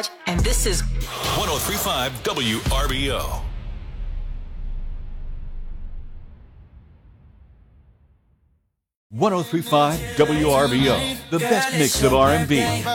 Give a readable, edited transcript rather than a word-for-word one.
Raj, and this is 1035 WRBO. WRBO, the best mix of R&B.